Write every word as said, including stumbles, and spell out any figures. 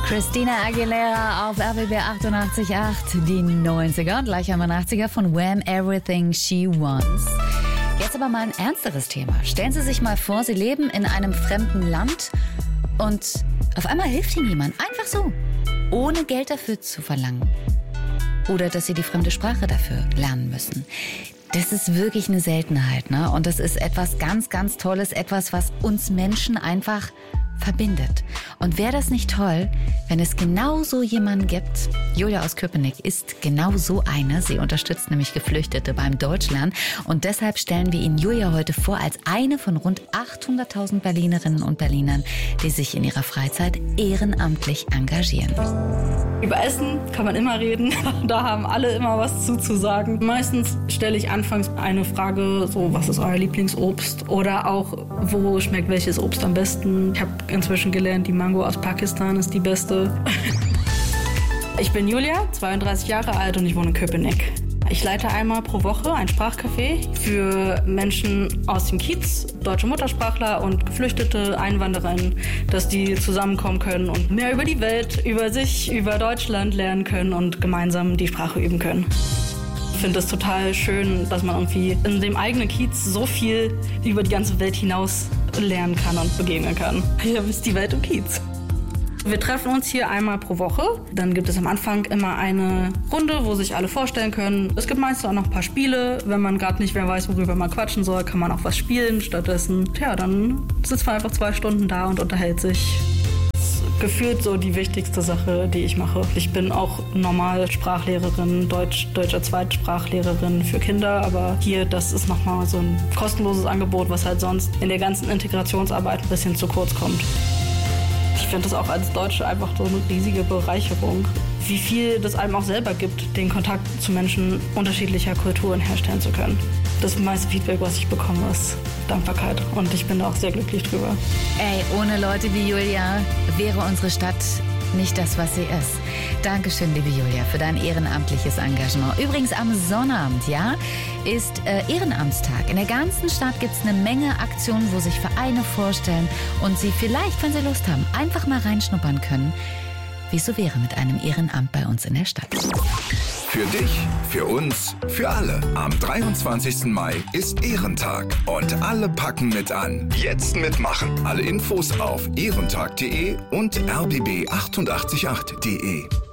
Christina Aguilera auf R B B achtundachtzig Komma acht, die neunziger und gleich einmal achtziger von Wham! Everything She Wants. Jetzt aber mal ein ernsteres Thema. Stellen Sie sich mal vor, Sie leben in einem fremden Land und auf einmal hilft Ihnen jemand, einfach so, ohne Geld dafür zu verlangen. Oder dass Sie die fremde Sprache dafür lernen müssen. Das ist wirklich eine Seltenheit, ne? Und das ist etwas ganz, ganz Tolles, etwas, was uns Menschen einfach verbindet. Und wäre das nicht toll, wenn es genau so jemanden gibt? Julia aus Köpenick ist genau so eine. Sie unterstützt nämlich Geflüchtete beim Deutschlernen. Und deshalb stellen wir Ihnen Julia heute vor als eine von rund achthunderttausend Berlinerinnen und Berlinern, die sich in ihrer Freizeit ehrenamtlich engagieren. Über Essen kann man immer reden. Da haben alle immer was zuzusagen. Meistens stelle ich anfangs eine Frage, so, was ist euer Lieblingsobst? Oder auch, wo schmeckt welches Obst am besten? Ich habe inzwischen gelernt, die Mango aus Pakistan ist die beste. Ich bin Julia, zweiunddreißig Jahre alt und ich wohne in Köpenick. Ich leite einmal pro Woche ein Sprachcafé für Menschen aus dem Kiez, deutsche Muttersprachler und geflüchtete Einwandererinnen, dass die zusammenkommen können und mehr über die Welt, über sich, über Deutschland lernen können und gemeinsam die Sprache üben können. Ich finde es total schön, dass man irgendwie in dem eigenen Kiez so viel über die ganze Welt hinaus lernen kann und begegnen kann. Hier ist die Welt im Kiez. Wir treffen uns hier einmal pro Woche. Dann gibt es am Anfang immer eine Runde, wo sich alle vorstellen können. Es gibt meistens auch noch ein paar Spiele. Wenn man gerade nicht mehr weiß, worüber man quatschen soll, kann man auch was spielen. Stattdessen, ja, dann sitzt man einfach zwei Stunden da und unterhält sich. Das ist gefühlt so die wichtigste Sache, die ich mache. Ich bin auch normal Sprachlehrerin, Deutsch, deutscher Zweitsprachlehrerin für Kinder. Aber hier, das ist nochmal so ein kostenloses Angebot, was halt sonst in der ganzen Integrationsarbeit ein bisschen zu kurz kommt. Ich finde das auch als Deutsche einfach so eine riesige Bereicherung, wie viel das einem auch selber gibt, den Kontakt zu Menschen unterschiedlicher Kulturen herstellen zu können. Das meiste Feedback, was ich bekomme, ist Dankbarkeit und ich bin da auch sehr glücklich drüber. Ey, ohne Leute wie Julia wäre unsere Stadt nicht das, was sie ist. Dankeschön, liebe Julia, für dein ehrenamtliches Engagement. Übrigens am Sonnabend, ja, ist äh, Ehrenamtstag. In der ganzen Stadt gibt es eine Menge Aktionen, wo sich Vereine vorstellen und sie vielleicht, wenn sie Lust haben, einfach mal reinschnuppern können, wie es so wäre mit einem Ehrenamt bei uns in der Stadt. Für dich, für uns, für alle. Am dreiundzwanzigsten Mai ist Ehrentag und alle packen mit an. Jetzt mitmachen. Alle Infos auf ehrentag punkt de und r b b achtundachtzig Komma acht punkt de.